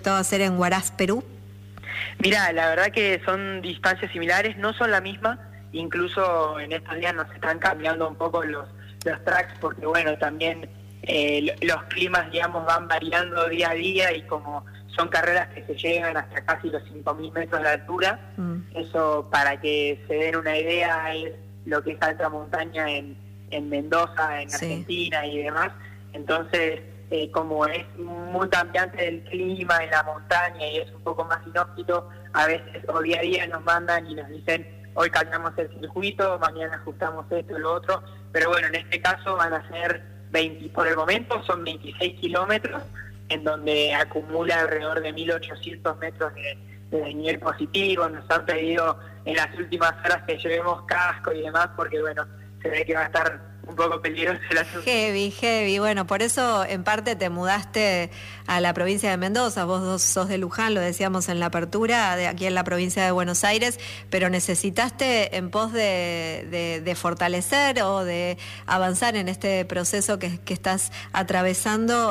proyectado hacer en Huaraz, Perú? Mirá, la verdad que son distancias similares, no son la misma, incluso en estos días nos están cambiando un poco los tracks, porque bueno, también los climas, digamos, van variando día a día, y como son carreras que se llegan hasta casi los 5.000 metros de altura, eso, para que se den una idea, es lo que es alta montaña en Mendoza, en Argentina y demás. Entonces, como es muy cambiante el clima en la montaña y es un poco más inhóspito, a veces o día a día nos mandan y nos dicen: hoy cambiamos el circuito, mañana ajustamos esto y lo otro. Pero bueno, en este caso van a ser por el momento son 26 kilómetros, en donde acumula alrededor de 1.800 metros de desnivel positivo. Nos han pedido en las últimas horas que llevemos casco y demás, porque bueno, se ve que va a estar un poco peligroso el asunto. Heavy. Bueno, por eso en parte te mudaste a la provincia de Mendoza. Vos sos de Luján, lo decíamos en la apertura, de aquí en la provincia de Buenos Aires, pero necesitaste, en pos de fortalecer o de avanzar en este proceso que estás atravesando,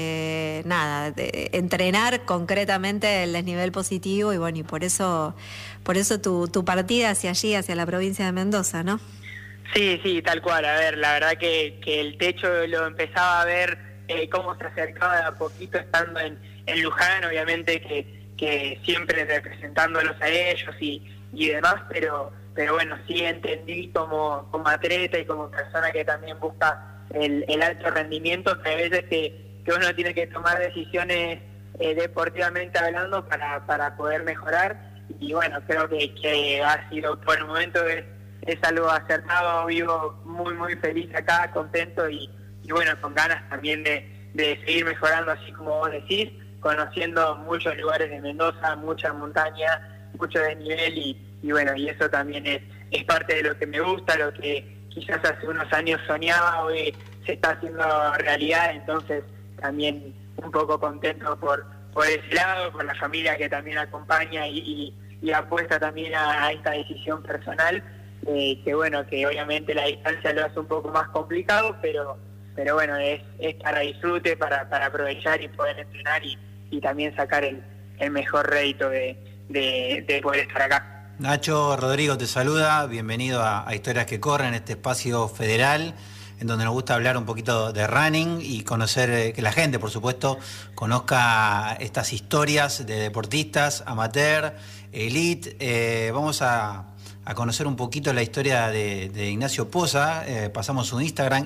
de entrenar concretamente el desnivel positivo, y bueno, y por eso tu partida hacia allí, hacia la provincia de Mendoza, ¿no? Sí, tal cual. A ver, la verdad que el techo lo empezaba a ver cómo se acercaba de a poquito estando en Luján, obviamente que siempre representándolos a ellos y demás, pero bueno, sí entendí como atleta y como persona que también busca el alto rendimiento, que hay veces que uno tiene que tomar decisiones deportivamente hablando para poder mejorar. Y bueno, creo que ha sido, por el momento, es algo acertado. Vivo muy feliz acá, contento y bueno, con ganas también de seguir mejorando, así como vos decís, conociendo muchos lugares de Mendoza, mucha montaña, mucho desnivel y bueno, y eso también es parte de lo que me gusta, lo que quizás hace unos años soñaba, hoy se está haciendo realidad. Entonces también un poco contento por ese lado, por la familia que también acompaña y apuesta también a esta decisión personal. Que bueno, que obviamente la distancia lo hace un poco más complicado, pero bueno, es para disfrute, para aprovechar y poder entrenar y también sacar el mejor rédito de poder estar acá. Nacho, Rodrigo te saluda, bienvenido a Historias que Corren, este espacio federal en donde nos gusta hablar un poquito de running y conocer, que la gente, por supuesto, conozca estas historias de deportistas, amateur, elite. Vamos a conocer un poquito la historia de Ignacio Poza. Pasamos su Instagram,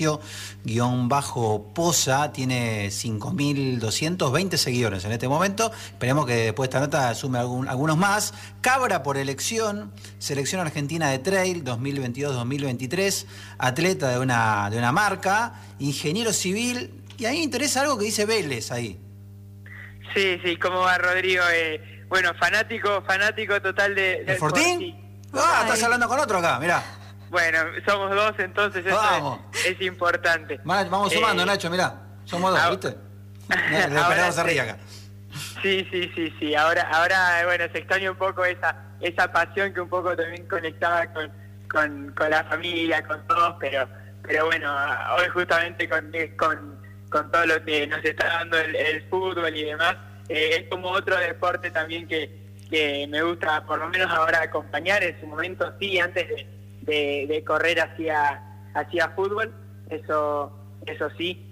Ignacio_Poza, tiene 5.220 seguidores en este momento. Esperemos que después de esta nota sume algunos más. Cabra por elección, selección argentina de trail 2022-2023, atleta de una marca, ingeniero civil, y a mí me interesa algo que dice Vélez ahí. Sí, ¿cómo va, Rodrigo? Bueno, fanático total ¿El Fortín? Estás hablando con otro acá, mirá. Bueno, somos dos, entonces eso es importante. Vamos sumando, Nacho, mirá. Somos dos, ¿viste? Ahora se ríe acá. Sí. Ahora, bueno, se extraña un poco esa pasión que un poco también conectaba con la familia, con todos, pero bueno, hoy justamente con todo lo que nos está dando el fútbol y demás, es como otro deporte también que me gusta, por lo menos ahora, acompañar. En su momento sí, antes de correr hacía fútbol, eso sí,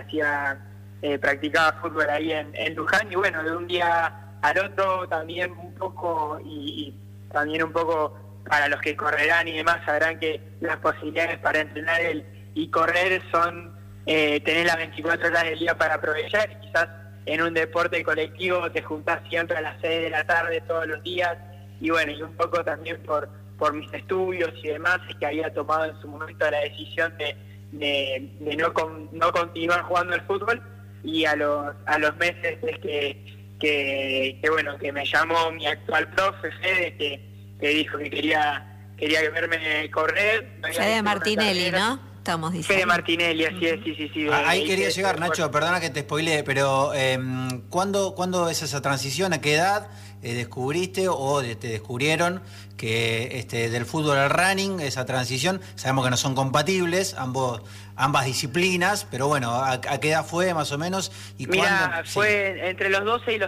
practicaba fútbol ahí en Luján, y bueno, de un día al otro también un poco, y también un poco para los que correrán y demás sabrán que las posibilidades para entrenar y correr son tener las 24 horas del día para aprovechar. Y quizás en un deporte colectivo te juntás siempre a las 6 de la tarde todos los días, y bueno, y un poco también por mis estudios y demás, es que había tomado en su momento la decisión de no continuar jugando al fútbol, y a los meses es que bueno, que me llamó mi actual profe, Fede, que dijo que quería verme correr. Fede Martinelli, ¿no? Estamos diciendo. Fede Martinelli, así es, sí. Ahí quería llegar, Nacho, perdona que te spoileé, pero ¿cuándo es esa transición? ¿A qué edad descubriste o te descubrieron que del fútbol al running, esa transición? Sabemos que no son compatibles ambas disciplinas, pero bueno, ¿a qué edad fue más o menos? Mira, fue entre los 12 y los